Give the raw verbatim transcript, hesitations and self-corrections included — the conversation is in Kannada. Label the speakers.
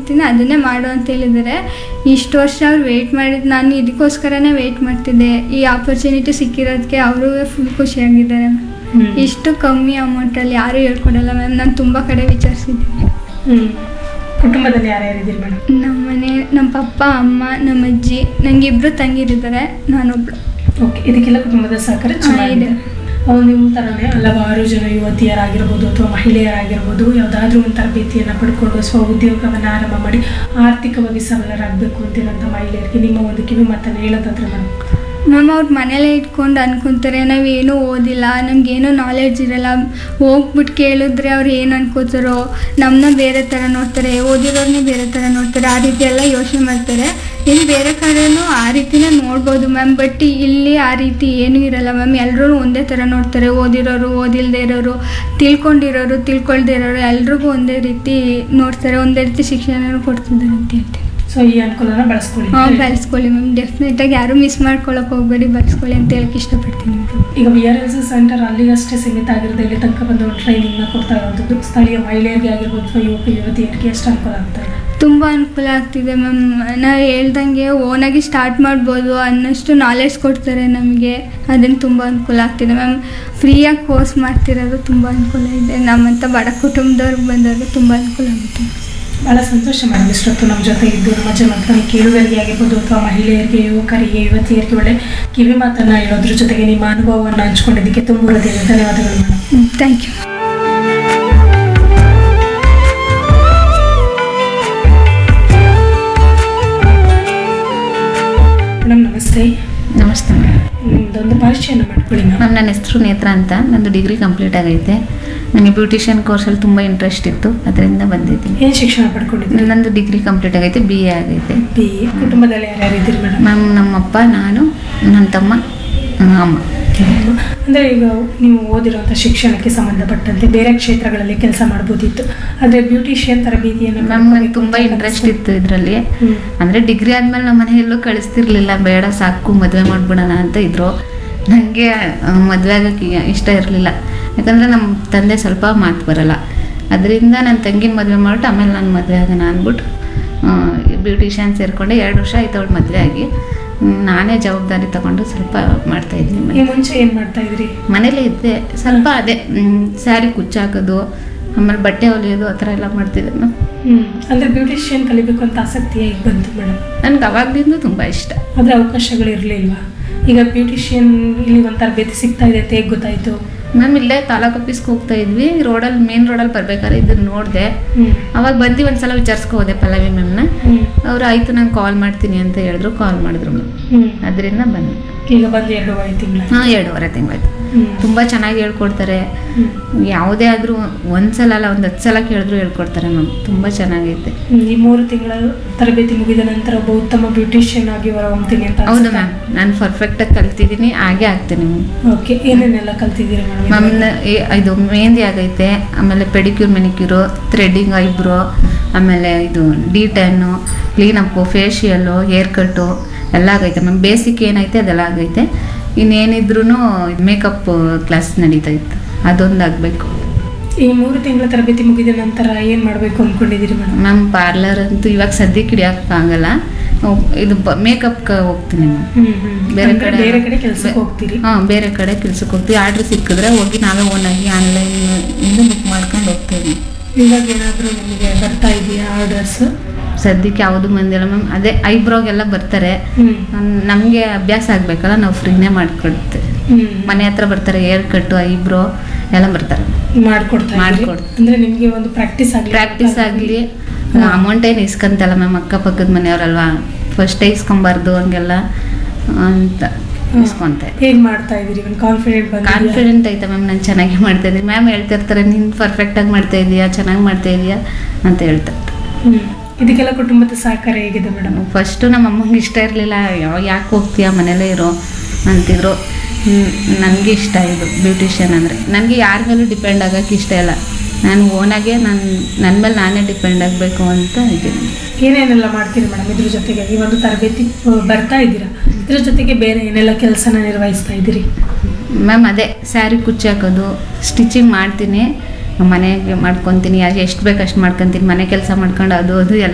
Speaker 1: ಮಾಡ್ತಿರ್ತೀನಿ ಅದನ್ನೇ ಮಾಡು ಅಂತ ಹೇಳಿದ್ದಾರೆ. ಇಷ್ಟು ವರ್ಷ ಅವ್ರು ವೆಯ್ಟ್ ಮಾಡಿದ್ದು, ನಾನು ಇದಕ್ಕೋಸ್ಕರನೇ ವೆಯ್ಟ್ ಮಾಡ್ತಿದ್ದೆ. ಈ ಆಪರ್ಚುನಿಟಿ ಸಿಕ್ಕಿರೋದಕ್ಕೆ ಅವರು ಫುಲ್ ಖುಷಿಯಾಗಿದ್ದಾರೆ. ಇಷ್ಟು ಕಮ್ಮಿ ಅಮೌಂಟಲ್ಲಿ ಯಾರೂ ಹೇಳ್ಕೊಡಲ್ಲ ಮ್ಯಾಮ್. ನಾನು ತುಂಬ ಕಡೆ ವಿಚಾರಿಸಿದ್ದೀನಿ.
Speaker 2: ಹ್ಞೂ ಕುಟುಂಬದಲ್ಲಿ ಯಾರ್ಯಾರಿದ್ದೀರಿ ಮೇಡಮ್?
Speaker 1: ನಮ್ಮ ಮನೆ, ನಮ್ಮ ಪಪ್ಪ, ಅಮ್ಮ, ನಮ್ಮ ಅಜ್ಜಿ, ನನಗೆ ಇಬ್ಬರು ತಂಗಿರಿದ್ದಾರೆ, ನಾನೊಬ್ಳು.
Speaker 2: ಓಕೆ, ಇದಕ್ಕೆಲ್ಲ ಕುಟುಂಬದ ಸಹಕಾರ ಚೆನ್ನಾಗಿದೆ. ನಿಮ್ಮ ಥರನೇ ಹಲವಾರು ಜನ ಯುವತಿಯರಾಗಿರ್ಬೋದು ಅಥವಾ ಮಹಿಳೆಯರಾಗಿರ್ಬೋದು ಯಾವುದಾದ್ರೂ ಒಂದು ತರಬೇತಿಯನ್ನು ಪಡ್ಕೊಂಡು ಸ್ವ ಉದ್ಯೋಗವನ್ನು ಆರಂಭ ಮಾಡಿ ಆರ್ಥಿಕವಾಗಿ ಸಬಲರಾಗಬೇಕು ಅಂತಿರೋಂಥ ಮಹಿಳೆಯರಿಗೆ ನಿಮ್ಮ ಒಂದು ಕಿವಿ ಮಾತನ್ನು ಹೇಳೋದಾದ್ರೆ ಮೇಡಮ್?
Speaker 1: ಮ್ಯಾಮ್, ಅವ್ರು ಮನೇಲೇ ಇಟ್ಕೊಂಡು ಅನ್ಕೊತಾರೆ ನಾವೇನೂ ಓದಿಲ್ಲ, ನಮಗೇನೂ ನಾಲೆಡ್ಜ್ ಇರಲ್ಲ. ಹೋಗ್ಬಿಟ್ಟು ಕೇಳಿದ್ರೆ ಅವ್ರು ಏನು ಅನ್ಕೋತಾರೋ, ನಮ್ಮನ್ನ ಬೇರೆ ಥರ ನೋಡ್ತಾರೆ, ಓದಿರೋರನ್ನೇ ಬೇರೆ ಥರ ನೋಡ್ತಾರೆ, ಆ ರೀತಿ ಎಲ್ಲ ಯೋಚನೆ ಮಾಡ್ತಾರೆ. ಇನ್ನು ಬೇರೆ ಕಡೆಯೂ ಆ ರೀತಿನೇ ನೋಡ್ಬೋದು ಮ್ಯಾಮ್, ಬಟ್ ಇಲ್ಲಿ ಆ ರೀತಿ ಏನೂ ಇರಲ್ಲ ಮ್ಯಾಮ್. ಎಲ್ಲರೂ ಒಂದೇ ಥರ ನೋಡ್ತಾರೆ, ಓದಿರೋರು, ಓದಿಲ್ಲದೆ ಇರೋರು, ತಿಳ್ಕೊಂಡಿರೋರು, ತಿಳ್ಕೊಳ್ದೇ ಇರೋರು, ಎಲ್ರಿಗೂ ಒಂದೇ ರೀತಿ ನೋಡ್ತಾರೆ, ಒಂದೇ ರೀತಿ ಶಿಕ್ಷಣ ಕೊಡ್ತಿದ್ದಾರೆ ಅಂತ ಹೇಳ್ತೀನಿ.
Speaker 2: ಸೊ ಈ ಅನುಕೂಲನ ಬಳಸ್ಕೊಳ್ಳಿ.
Speaker 1: ಹಾಂ, ಬಳಸ್ಕೊಳ್ಳಿ ಮ್ಯಾಮ್. ಡೆಫಿನೆಟಾಗಿ ಯಾರೂ ಮಿಸ್ ಮಾಡ್ಕೊಳ್ಳೋಕೆ ಹೋಗಬೇಡಿ, ಬಳಸ್ಕೊಳ್ಳಿ ಅಂತ ಹೇಳಕ್ಕೆ ಇಷ್ಟಪಡ್ತೀನಿ.
Speaker 2: ಈಗ we are L C centre ಅಲ್ಲಿಗಷ್ಟೇ ಸೀಮಿತ ಆಗಿರೋದು, ಇಲ್ಲಿ ತನಕ ಬಂದು ಒಂದು ಟ್ರೈನಿಂಗ್ನ ಕೊಡ್ತಾ ಇರೋವಂಥದ್ದು ಸ್ಥಳೀಯ ಮಹಿಳೆಯರಿಗೆ ಆಗಿರ್ಬೋದು ಅಥವಾ ಯುವಕ ಯುವತಿಯರಿಗೆ ಎಷ್ಟು ಅನುಕೂಲ ಆಗ್ತಾ ಇದೆ?
Speaker 1: ತುಂಬ ಅನುಕೂಲ ಆಗ್ತಿದೆ ಮ್ಯಾಮ್. ನಾವು ಹೇಳ್ದಂಗೆ ಓನಾಗಿ ಸ್ಟಾರ್ಟ್ ಮಾಡ್ಬೋದು ಅನ್ನೋಷ್ಟು ನಾಲೆಡ್ಜ್ ಕೊಡ್ತಾರೆ ನಮಗೆ, ಅದನ್ನು ತುಂಬ ಅನುಕೂಲ ಆಗ್ತಿದೆ ಮ್ಯಾಮ್. ಫ್ರೀಯಾಗಿ ಕೋರ್ಸ್ ಮಾಡ್ತಿರೋದು ತುಂಬ ಅನುಕೂಲ ಇದೆ. ನಮ್ಮಂಥ ಬಡ ಕುಟುಂಬದವ್ರಿಗೆ ಬಂದವ್ರಿಗೆ ತುಂಬ ಅನುಕೂಲ ಆಗುತ್ತೆ.
Speaker 2: ಭಾಳ ಸಂತೋಷ ಮೇಡಮ್, ಇಷ್ಟೊತ್ತು ನಮ್ಮ ಜೊತೆ ಇದ್ದು ನಮ್ಮ ಜನ ಕೇಳುಗರಿಗೆ ಆಗಿರ್ಬೋದು ಅಥವಾ ಮಹಿಳೆಯರಿಗೆ, ಯುವಕರಿಗೆ, ಯುವತಿಯರಿಗೆ ಒಳ್ಳೆ ಕಿವಿ ಮಾತನ್ನು ಹೇಳೋದ್ರ ಜೊತೆಗೆ ನಿಮ್ಮ ಅನುಭವವನ್ನು ಹಂಚ್ಕೊಂಡಿದ್ದಕ್ಕೆ ತುಂಬ ಹೃದಯದ ಧನ್ಯವಾದಗಳು ಮೇಡಮ್.
Speaker 1: Thank you.
Speaker 2: ಮೇಡಮ್ ನಮಸ್ತೆ.
Speaker 3: ನಮಸ್ತೆ ಮೇಡಮ್.
Speaker 2: ನಿಮ್ಮದೊಂದು ಪರಿಚಯನ ಮಾಡ್ಕೊಳ್ಳಿ ಮ್ಯಾಮ್.
Speaker 3: ಮ್ಯಾಮ್, ನನ್ನ ಹೆಸರು ನೇತ್ರ ಅಂತ. ನಂದು ಡಿಗ್ರಿ ಕಂಪ್ಲೀಟ್ ಆಗೈತೆ. ನನಗೆ ಬ್ಯೂಟಿಷಿಯನ್ ಕೋರ್ಸಲ್ಲಿ ತುಂಬ ಇಂಟ್ರೆಸ್ಟ್ ಇತ್ತು, ಅದರಿಂದ ಬಂದಿದ್ದೀನಿ.
Speaker 2: ಏನು ಶಿಕ್ಷಣ ಪಡ್ಕೊಂಡಿದ್ದೀನಿ?
Speaker 3: ನಂದು ಡಿಗ್ರಿ ಕಂಪ್ಲೀಟ್ ಆಗೈತೆ, ಬಿ ಎ ಆಗೈತೆ.
Speaker 2: B A. ಕುಟುಂಬದಲ್ಲಿ ಯಾರ್ಯಾರು ಇದ್ದೀರಿ ಮೇಡಮ್?
Speaker 3: ಮ್ಯಾಮ್, ನಮ್ಮಪ್ಪ, ನಾನು, ನನ್ನ ತಮ್ಮ, ಅಮ್ಮ.
Speaker 2: ಅಂದರೆ ಈಗ ನೀವು ಓದಿರುವಂಥ ಶಿಕ್ಷಣಕ್ಕೆ ಸಂಬಂಧಪಟ್ಟಂತೆ ಬೇರೆ ಕ್ಷೇತ್ರಗಳಲ್ಲಿ ಕೆಲಸ ಮಾಡ್ಬೋದಿತ್ತು, ಆದರೆ ಬ್ಯೂಟಿಷಿಯನ್ ತರಬೇತಿಯನ್ನು
Speaker 3: ಮ್ಯಾಮ್ ನನಗೆ ತುಂಬ ಇಂಟ್ರೆಸ್ಟ್ ಇತ್ತು ಇದರಲ್ಲಿ. ಅಂದರೆ ಡಿಗ್ರಿ ಆದಮೇಲೆ ನಮ್ಮ ಮನೆಯಲ್ಲೂ ಕಳಿಸ್ತಿರ್ಲಿಲ್ಲ, ಬೇಡ ಸಾಕು ಮದುವೆ ಮಾಡಿಬಿಡೋಣ ಅಂತ ಇದ್ರು. ನನಗೆ ಮದುವೆ ಆಗೋಕ್ಕೆ ಇಷ್ಟ ಇರಲಿಲ್ಲ, ಯಾಕಂದರೆ ನಮ್ಮ ತಂದೆ ಸ್ವಲ್ಪ ಮಾತು ಬರಲ್ಲ. ಅದರಿಂದ ನನ್ನ ತಂಗಿನ ಮದುವೆ ಮಾಡಿಬಿಟ್ಟು ಆಮೇಲೆ ನಾನು ಮದುವೆ ಆಗೋಣ ಅಂದ್ಬಿಟ್ಟು ಬ್ಯೂಟಿಷಿಯನ್ ಸೇರಿಕೊಂಡೆ. ಎರಡು ವರ್ಷ ಆಯ್ತು ಅವಳು ಮದುವೆ ಆಗಿ. ನಾನೇ ಜವಾಬ್ದಾರಿ ತಗೊಂಡು ಸ್ವಲ್ಪ ಮಾಡ್ತಾಯಿದ್ದೀನಿ.
Speaker 2: ಮುಂಚೆ ಏನು ಮಾಡ್ತಾಯಿದ್ರಿ?
Speaker 3: ಮನೇಲೇ ಇದ್ದೆ, ಸ್ವಲ್ಪ ಅದೇ ಸ್ಯಾರಿ ಕುಚ್ಚಾಕೋದು, ಆಮೇಲೆ ಬಟ್ಟೆ ಹೊಲಿಯೋದು, ಆ ಥರ ಎಲ್ಲ ಮಾಡ್ತಿದ್ದೆ ಮ್ಯಾಮ್.
Speaker 2: ಹ್ಞೂ ಅಂದರೆ ಬ್ಯೂಟಿಷಿಯನ್ ಕಲಿಬೇಕು ಅಂತ ಆಸಕ್ತಿ ಹೇಗೆ ಬಂತು ಮೇಡಮ್?
Speaker 3: ನನಗೆ ಅವಾಗಲಿಂದ ತುಂಬ ಇಷ್ಟ.
Speaker 2: ಆದರೆ ಅವಕಾಶಗಳು ಇರಲಿಲ್ವಾ? ಈಗ ಬ್ಯೂಟಿಷಿಯನ್ ಇಲ್ಲಿ ಒಂದು ತರಬೇತಿ ಸಿಗ್ತಾ ಇದೆ ಅಂತ ಹೇಗೆ ಗೊತ್ತಾಯಿತು
Speaker 3: ಮ್ಯಾಮ್? ಇಲ್ಲೇ ತಾಲೂಕು ಆಫೀಸ್ಗೆ ಹೋಗ್ತಾ ಇದ್ವಿ, ರೋಡಲ್ಲಿ ಮೇನ್ ರೋಡಲ್ಲಿ ಬರ್ಬೇಕಾದ್ರೆ ಇದನ್ನ ನೋಡಿದೆ. ಅವಾಗ ಬಂದು ಒಂದ್ಸಲ ವಿಚಾರಿಸ್ಕೊ ಹೋದೆ ಪಲ್ಲವಿ ಮ್ಯಾಮ್ನ. ಅವ್ರು ಆಯಿತು ನಾನು ಕಾಲ್ ಮಾಡ್ತೀನಿ ಅಂತ ಹೇಳಿದ್ರು, ಕಾಲ್ ಮಾಡಿದ್ರು ಮ್ಯಾಮ್. ಅದರಿಂದ ಬಂದು
Speaker 2: ಈಗ ಬಂದು ಎರಡೂವರೆ ತಿಂಗಳು.
Speaker 3: ಹಾಂ, ಎರಡೂವರೆ ತಿಂಗಳಾಯ್ತು. ತುಂಬ ಚೆನ್ನಾಗಿ ಹೇಳ್ಕೊಡ್ತಾರೆ. ಯಾವುದೇ ಆದರೂ ಒಂದ್ಸಲ ಅಲ್ಲ ಒಂದು ಹತ್ತು ಸಲ ಕೇಳಿದ್ರು ಹೇಳ್ಕೊಡ್ತಾರೆ ಮ್ಯಾಮ್. ತುಂಬ ಚೆನ್ನಾಗೈತೆ.
Speaker 2: ಈ ಮೂರು ತಿಂಗಳ ತರಬೇತಿ ಮುಗಿದ ನಂತರ ಒಬ್ಬ ಉತ್ತಮ ಬ್ಯೂಟಿಷಿಯನ್ ಆಗಿ ಹೊರಹೊಮ್ತೀನಿ ಅಂತ?
Speaker 3: ಹೌದು ಮ್ಯಾಮ್, ನಾನು ಪರ್ಫೆಕ್ಟಾಗಿ ಕಲ್ತಿದ್ದೀನಿ, ಹಾಗೆ ಆಗ್ತೀನಿ ಮ್ಯಾಮ್.
Speaker 2: ಓಕೆ, ಏನೇನೆಲ್ಲ ಕಲ್ತಿದ್ದೀರಿ ಮೇಡಮ್?
Speaker 3: ಮ್ಯಾಮ್, ಇದು ಮೆಹಂದಿ ಆಗೈತೆ, ಆಮೇಲೆ ಪೆಡಿಕ್ಯೂರ್ ಮೆನಿಕ್ಯೂರು, ಥ್ರೆಡ್ಡಿಂಗ್, ಐಬ್ರೋ, ಆಮೇಲೆ ಇದು ಡಿ ಟೆನ್ನು, ಕ್ಲೀನಪ್ಪು, ಫೇಶಿಯಲ್ಲು, ಹೇರ್ ಕಟ್ಟು ಎಲ್ಲ ಆಗೈತೆ ಮ್ಯಾಮ್. ಬೇಸಿಕ್ ಏನೈತೆ ಅದೆಲ್ಲ ಆಗೈತೆ. ಇನ್ನೇನಿದ್ರೂ ಮೇಕಪ್ ಕ್ಲಾಸ್ ನಡೀತಾ ಇತ್ತು, ಅದೊಂದು ಆಗಬೇಕು.
Speaker 2: ಈ ಮೂರು ತಿಂಗಳ ತರಬೇತಿ ಮುಗಿದ ನಂತರ ಏನು ಮಾಡಬೇಕು ಅಂದ್ಕೊಂಡಿದ್ದೀರಿ ಮೇಡಮ್?
Speaker 3: ಮ್ಯಾಮ್, ಪಾರ್ಲರ್ ಅಂತೂ ಇವಾಗ ಸದ್ಯಕ್ಕೆ ಹಿಡಿಯೋಕ್ಕಾಗಲ್ಲ. ಇದು ಮೇಕಪ್ಗೆ ಹೋಗ್ತೀನಿ ಮ್ಯಾಮ್. ಬೇರೆ ಕಡೆ
Speaker 2: ಬೇರೆ ಕಡೆ ಕೆಲಸಕ್ಕೆ ಹೋಗ್ತೀರಿ?
Speaker 3: ಹಾಂ, ಬೇರೆ ಕಡೆ ಕೆಲ್ಸಕ್ಕೆ ಹೋಗ್ತೀವಿ. ಆರ್ಡ್ರ್ ಸಿಕ್ಕಿದ್ರೆ ಹೋಗಿ ನಾವೇ ಓನಾಗಿ ಆನ್ಲೈನ್ ಇಂದ ಬುಕ್ ಮಾಡ್ಕೊಂಡು ಹೋಗ್ತೀವಿ.
Speaker 2: ಇವಾಗ ಏನಾದರೂ ನಿಮಗೆ ಬರ್ತಾ ಇದೆಯಾ ಆರ್ಡರ್ಸ್?
Speaker 3: ಸದ್ಯಕ್ಕೆ ಯಾವುದು ಬಂದಿಲ್ಲ ಮ್ಯಾಮ್. ಅದೇ ಐಬ್ರೋಗೆಲ್ಲ ಬರ್ತಾರೆ, ನಮಗೆ ಅಭ್ಯಾಸ ಆಗಬೇಕಲ್ಲ, ನಾವು ಫ್ರೀನೇ ಮಾಡಿಕೊಡ್ತೇವೆ. ಮನೆ ಹತ್ರ ಬರ್ತಾರೆ, ಹೇರ್ ಕಟ್ಟು, ಐಬ್ರೋ ಎಲ್ಲ ಬರ್ತಾರೆ,
Speaker 2: ಮಾಡಿಕೊಡ್ತಾರೆ.
Speaker 3: ಮಾಡಿಕೊಡ್ತೀವಿ.
Speaker 2: ಅಂದರೆ ನಿಮಗೆ ಒಂದು ಪ್ರಾಕ್ಟೀಸ್ ಆಗಲಿ
Speaker 3: ಪ್ರಾಕ್ಟೀಸ್ ಆಗಲಿ. ಅಮೌಂಟ್ ಏನು ಇಸ್ಕೊಂತಲ್ಲ ಮ್ಯಾಮ್, ಅಕ್ಕಪಕ್ಕದ ಮನೆಯವರಲ್ವಾ, ಫಸ್ಟೇ ಇಸ್ಕೊಬಾರ್ದು ಹಂಗೆಲ್ಲ ಅಂತ ಇಸ್ಕೊಂತೆ.
Speaker 2: ಹೇಗೆ ಮಾಡ್ತಾ ಇದ್ದೀರಿ? ಕಾನ್ಫಿಡೆಂಟ್ ಬಂದು
Speaker 3: ಕಾನ್ಫಿಡೆಂಟ್ ಐತೆ ಮ್ಯಾಮ್, ನಾನು ಚೆನ್ನಾಗಿ ಮಾಡ್ತಾ ಇದ್ದೀನಿ. ಮ್ಯಾಮ್ ಹೇಳ್ತಿರ್ತಾರೆ, ನೀನು ಪರ್ಫೆಕ್ಟಾಗಿ ಮಾಡ್ತಾ ಇದೀಯಾ, ಚೆನ್ನಾಗಿ ಮಾಡ್ತಾ ಇದೀಯಾ ಅಂತ ಹೇಳ್ತಾರೆ.
Speaker 2: ಹ್ಞೂ ಇದಕ್ಕೆಲ್ಲ ಕುಟುಂಬದ ಸಹಕಾರ ಹೇಗಿದೆ ಮೇಡಮ್?
Speaker 3: ಫಸ್ಟು ನಮ್ಮ ಅಮ್ಮಂಗೆ ಇಷ್ಟ ಇರಲಿಲ್ಲ, ಯಾವಾಗ ಯಾಕೆ ಹೋಗ್ತೀಯಾ ಮನೇಲೇ ಇರೋ ಅಂತಿದ್ರು. ನನಗೆ ಇಷ್ಟ ಇದು ಬ್ಯೂಟಿಷಿಯನ್ ಅಂದರೆ. ನನಗೆ ಯಾರ ಮೇಲೂ ಡಿಪೆಂಡ್ ಆಗೋಕ್ಕೆ ಇಷ್ಟ ಇಲ್ಲ, ನಾನು ಓನಾಗೆ ನಾನು ನನ್ನ ಮೇಲೆ ನಾನೇ ಡಿಪೆಂಡ್ ಆಗಬೇಕು ಅಂತ ಇದ್ದೀನಿ.
Speaker 2: ಏನೇನೆಲ್ಲ ಮಾಡ್ತೀರಿ ಮೇಡಮ್ ಇದ್ರ ಜೊತೆಗೆ? ಈ ಒಂದು ತರಬೇತಿ ಬರ್ತಾ ಇದ್ದೀರಾ, ಇದ್ರ ಜೊತೆಗೆ ಬೇರೆ ಏನೆಲ್ಲ ಕೆಲಸನ ನಿರ್ವಹಿಸ್ತಾ ಇದ್ದೀರಿ
Speaker 3: ಮ್ಯಾಮ್? ಅದೇ ಸ್ಯಾರಿ ಕುಚ್ಚಾಕೋದು, ಸ್ಟಿಚಿಂಗ್ ಮಾಡ್ತೀನಿ, ಮನೆಗೆ ಮಾಡ್ಕೊತೀನಿ, ಎಷ್ಟು ಬೇಕು ಅಷ್ಟು ಮಾಡ್ಕೊತೀನಿ, ಮನೆ ಕೆಲಸ ಮಾಡ್ಕೊಂಡು ಅದು ಅದು ಎಲ್ಲ